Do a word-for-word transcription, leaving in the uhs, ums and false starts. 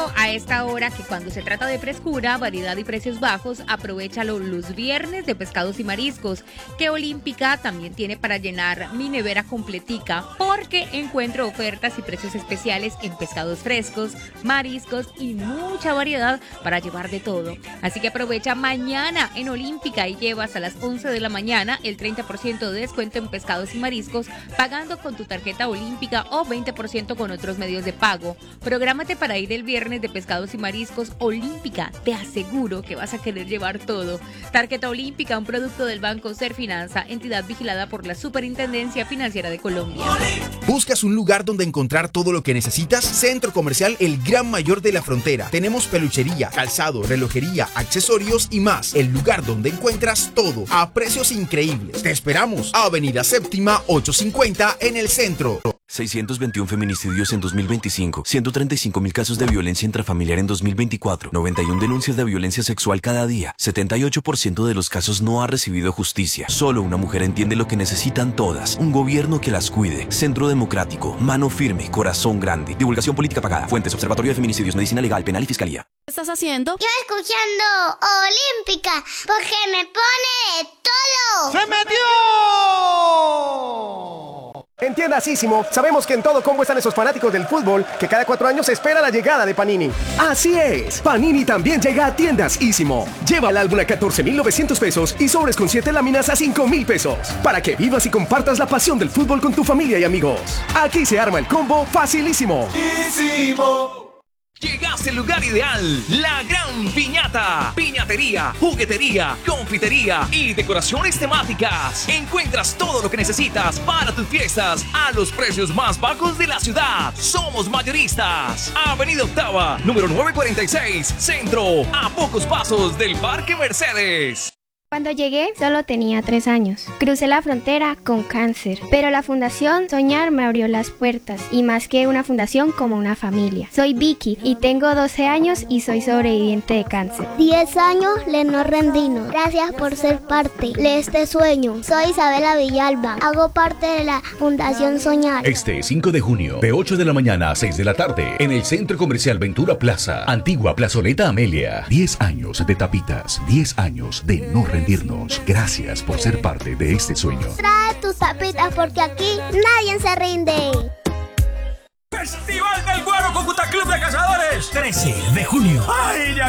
recuerdo a esta hora que cuando se trata de frescura, variedad y precios bajos, aprovéchalo los viernes de pescados y mariscos, que Olímpica también tiene para llenar mi nevera completica, porque encuentro ofertas y precios especiales en pescados frescos, mariscos y mucha variedad para llevar de todo. Así que aprovecha mañana en Olímpica y lleva hasta las once de la mañana el treinta por ciento de descuento en pescados y mariscos pagando con tu tarjeta Olímpica o veinte por ciento con otros medios de pago. Prográmate para ir el viernes de pescados y mariscos Olímpica. Te aseguro que vas a querer llevar todo. Tarjeta Olímpica, un producto del Banco Serfinanza, entidad vigilada por la Superintendencia Financiera de Colombia. ¿Buscas un lugar donde encontrar todo lo que necesitas? Centro Comercial El Gran Mayor de la Frontera. Tenemos peluchería, calzado, relojería, accesorios y más. El lugar donde encuentras todo a precios increíbles. Te esperamos. Avenida Séptima ochocientos cincuenta en el centro. seiscientos veintiún feminicidios en dos mil veinticinco, ciento treinta y cinco mil casos de violencia intrafamiliar en dos mil veinticuatro, noventa y una denuncias de violencia sexual cada día, setenta y ocho por ciento de los casos no ha recibido justicia. Solo una mujer entiende lo que necesitan todas, un gobierno que las cuide. Centro Democrático, mano firme, corazón grande. Divulgación política pagada. Fuentes: Observatorio de Feminicidios, Medicina Legal, Penal y Fiscalía. ¿Qué estás haciendo? Yo escuchando Olímpica, porque me pone todo. ¡Se metió! En Tiendas Ísimo, sabemos que en todo combo están esos fanáticos del fútbol que cada cuatro años espera la llegada de Panini. Así es, Panini también llega a Tiendas Ísimo. Lleva el álbum a catorce mil novecientos pesos y sobres con siete láminas a cinco mil pesos. Para que vivas y compartas la pasión del fútbol con tu familia y amigos. Aquí se arma el combo facilísimo. Ísimo. Llegaste al lugar ideal, la Gran Piñata. Piñatería, juguetería, confitería y decoraciones temáticas. Encuentras todo lo que necesitas para tus fiestas a los precios más bajos de la ciudad. Somos mayoristas. Avenida Octava, número novecientos cuarenta y seis, Centro, a pocos pasos del Parque Mercedes. Cuando llegué solo tenía tres años. Crucé la frontera con cáncer, pero la Fundación Soñar me abrió las puertas y más que una fundación, como una familia. Soy Vicky y tengo doce años y soy sobreviviente de cáncer. diez años le no rendimos. Gracias por ser parte de este sueño. Soy Isabela Villalba. Hago parte de la Fundación Soñar. Este cinco de junio, de ocho de la mañana a seis de la tarde, en el Centro Comercial Ventura Plaza, antigua Plazoleta Amelia. diez años de tapitas, diez años de no rendirnos. Gracias por ser parte de este sueño. Trae tus tapitas porque aquí nadie se rinde. Festival del Guaro Cúcuta Club de Cazadores. trece de junio. ¡Ay, ya!